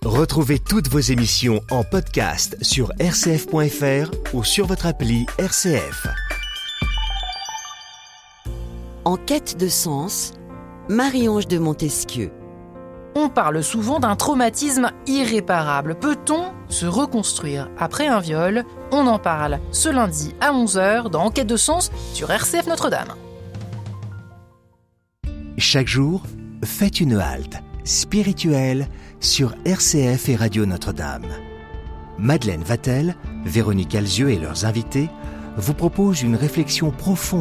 Retrouvez toutes vos émissions en podcast sur rcf.fr ou sur votre appli RCF. En quête de sens, Marie-Ange de Montesquieu. On parle souvent d'un traumatisme irréparable. Peut-on se reconstruire après un viol ? On en parle ce lundi à 11h dans En quête de sens sur RCF Notre-Dame. Chaque jour, faites une halte spirituelle sur RCF et Radio Notre-Dame. Madeleine Vatel, Véronique Alzieux et leurs invités vous proposent une réflexion profonde